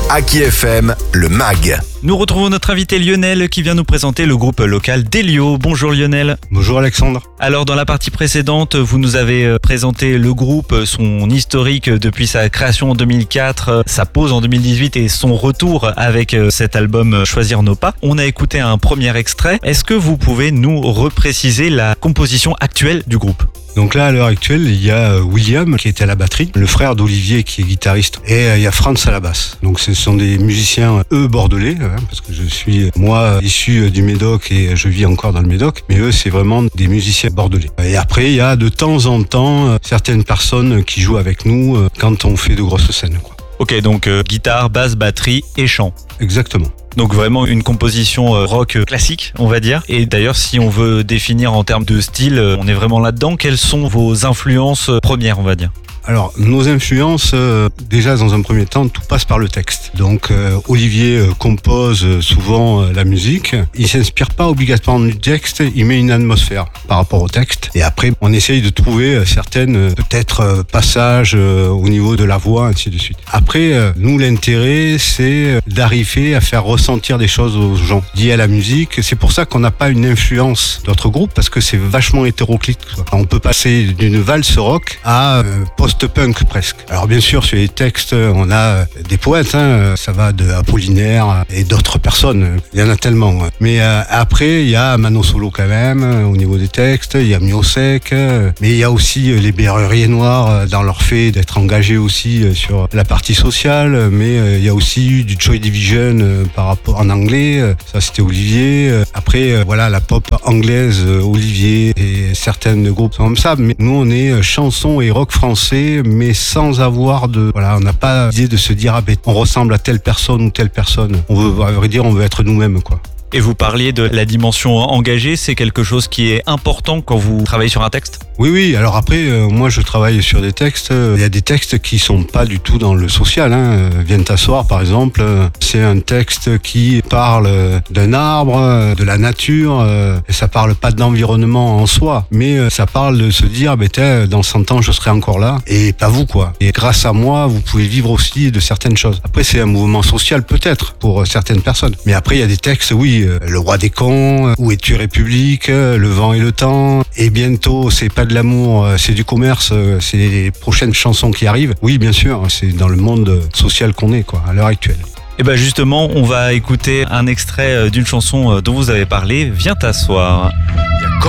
Aki FM, le MAG. Nous retrouvons notre invité Lionel qui vient nous présenter le groupe local Delio. Bonjour Lionel. Bonjour Alexandre. Alors dans la partie précédente, vous nous avez présenté le groupe, son historique depuis sa création en 2004, sa pause en 2018 et son retour avec cet album Choisir nos pas. On a écouté un premier extrait. Est-ce que vous pouvez nous repréciser la composition actuelle du groupe ? Donc là, à l'heure actuelle, il y a William qui est à la batterie, le frère d'Olivier qui est guitariste, et il y a Franz à la basse. Donc ce sont des musiciens, eux, bordelais, parce que je suis, moi, issu du Médoc et je vis encore dans le Médoc, mais eux, c'est vraiment des musiciens bordelais. Et après, il y a de temps en temps certaines personnes qui jouent avec nous quand on fait de grosses scènes, quoi. Ok, donc guitare, basse, batterie et chant. Exactement. Donc vraiment une composition rock classique, on va dire. Et d'ailleurs, si on veut définir en termes de style, on est vraiment là-dedans. Quelles sont vos influences premières, on va dire ? Alors, nos influences, déjà dans un premier temps, tout passe par le texte. Donc, Olivier compose souvent la musique. Il s'inspire pas obligatoirement du texte, il met une atmosphère par rapport au texte. Et après, on essaye de trouver certaines, peut-être, passages au niveau de la voix, ainsi de suite. Après, nous, l'intérêt, c'est d'arriver à faire ressentir des choses aux gens liées à la musique. C'est pour ça qu'on n'a pas une influence d'autres groupes, parce que c'est vachement hétéroclite, quoi. On peut passer d'une valse rock à post-punk presque. Alors bien sûr, sur les textes, on a des poètes, ça va de Apollinaire et d'autres personnes, il y en a tellement. Mais après, il y a Mano Solo quand même, au niveau des textes, il y a Miosek, mais il y a aussi les Berruriers Noirs dans leur fait d'être engagés aussi sur la partie sociale, mais il y a aussi eu du Joy Division par rapport en anglais, ça c'était Olivier. Après, voilà, la pop anglaise, Olivier et certains groupes comme ça, mais nous on est chansons et rock français, mais sans avoir de, voilà, on n'a pas l'idée de se dire on ressemble à telle personne ou telle personne. On veut, à vrai dire, on veut être nous-mêmes, quoi. Et vous parliez de la dimension engagée, c'est quelque chose qui est important quand vous travaillez sur un texte ? Oui. Alors après, moi, je travaille sur des textes. Il y a des textes qui sont pas du tout dans le social. Viens t'asseoir, par exemple. C'est un texte qui parle d'un arbre, de la nature. Et ça parle pas de l'environnement en soi, mais ça parle de se dire, dans 100 ans, je serai encore là. Et pas vous, quoi. Et grâce à moi, vous pouvez vivre aussi de certaines choses. Après, c'est un mouvement social, peut-être, pour certaines personnes. Mais après, il y a des textes, oui. Le roi des cons, Où es-tu République, Le vent et le temps, et bientôt c'est pas de l'amour, c'est du commerce, c'est les prochaines chansons qui arrivent. Oui, bien sûr, c'est dans le monde social qu'on est, quoi, à l'heure actuelle. Et ben justement, on va écouter un extrait d'une chanson dont vous avez parlé, Viens t'asseoir.